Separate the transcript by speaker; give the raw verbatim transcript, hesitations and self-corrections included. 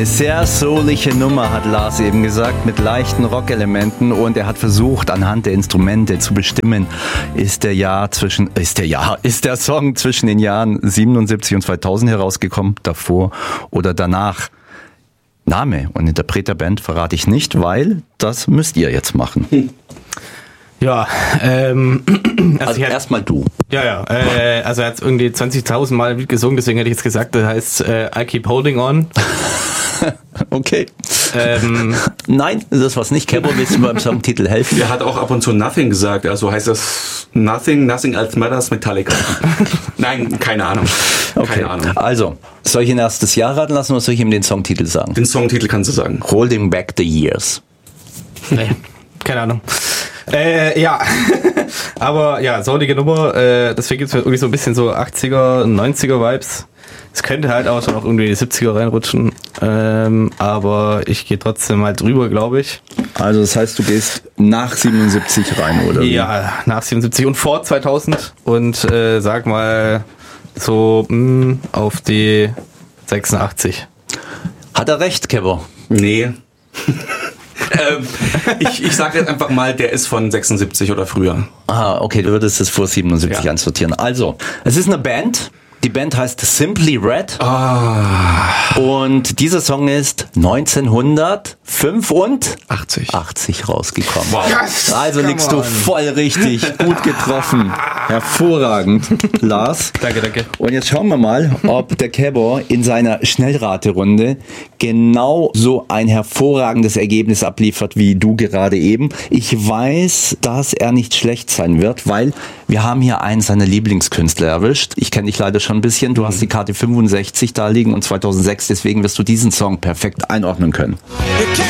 Speaker 1: Eine sehr soulige Nummer, hat Lars eben gesagt, mit leichten Rockelementen, und er hat versucht, anhand der Instrumente zu bestimmen, ist der Jahr zwischen, ist der Jahr, ist der Song zwischen den Jahren siebenundsiebzig und zweitausend herausgekommen, davor oder danach. Name und Interpret der Band verrate ich nicht, weil das müsst ihr jetzt machen. Hm.
Speaker 2: Ja, ähm, also,
Speaker 1: also erstmal du.
Speaker 2: Ja, ja, äh, also er hat irgendwie zwanzigtausend Mal gesungen, deswegen hätte ich jetzt gesagt, das heißt äh, I Keep Holding On.
Speaker 1: Okay.
Speaker 2: Ähm,
Speaker 1: Nein, das war's nicht. Kevin, willst du beim Songtitel helfen?
Speaker 3: Er hat auch ab und zu Nothing gesagt, also heißt das Nothing, Nothing Else Matters, Metallica. Nein, keine Ahnung.
Speaker 1: Okay.
Speaker 3: Keine Ahnung.
Speaker 1: Also, soll ich ihn erst das Jahr raten lassen oder soll ich ihm den Songtitel sagen?
Speaker 3: Den Songtitel kannst du sagen.
Speaker 1: Holding Back the Years.
Speaker 2: Nee, keine Ahnung. Äh, ja, aber ja, soulige Nummer, äh, deswegen gibt's irgendwie so ein bisschen so achtziger, neunziger Vibes. Es könnte halt auch schon auch irgendwie die siebziger reinrutschen, ähm, aber ich gehe trotzdem halt drüber, glaube ich.
Speaker 1: Also das heißt, du gehst nach siebenundsiebzig rein, oder wie?
Speaker 2: Ja, nach siebenundsiebzig und vor zweitausend und äh, sag mal so mh, auf die sechsundachtzig.
Speaker 1: Hat er recht, Kevin?
Speaker 3: Nee. ähm, ich ich sage jetzt einfach mal, der ist von sechsundsiebzig oder früher.
Speaker 1: Ah, okay, du würdest es vor siebenundsiebzig ja. einsortieren. Also, es ist eine Band. Die Band heißt Simply Red.
Speaker 3: Ah.
Speaker 1: Und dieser Song ist neunzehnhundertfünfundachtzig achtzig rausgekommen.
Speaker 3: Wow.
Speaker 1: Yes, also liegst du voll richtig. Gut getroffen. Hervorragend, Lars.
Speaker 2: Danke, danke.
Speaker 1: Und jetzt schauen wir mal, ob der Kebor in seiner Schnellraterunde genau so ein hervorragendes Ergebnis abliefert wie du gerade eben. Ich weiß, dass er nicht schlecht sein wird, weil wir haben hier einen seiner Lieblingskünstler erwischt. Ich kenne dich leider schon ein bisschen. Du hast die Karte fünfundsechzig da liegen und zweitausendsechs, deswegen wirst du diesen Song perfekt einordnen können.
Speaker 4: You